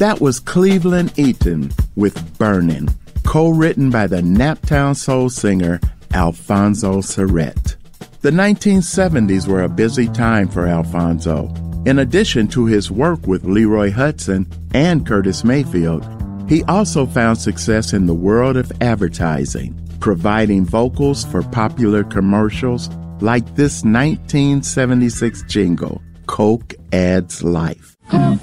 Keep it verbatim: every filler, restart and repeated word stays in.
That was Cleveland Eaton with Burnin', co-written by the Naptown soul singer Alfonso Surrett. The nineteen seventies were a busy time for Alfonso. In addition to his work with Leroy Hudson and Curtis Mayfield, he also found success in the world of advertising, providing vocals for popular commercials like this nineteen seventy-six jingle, Coke Adds Life.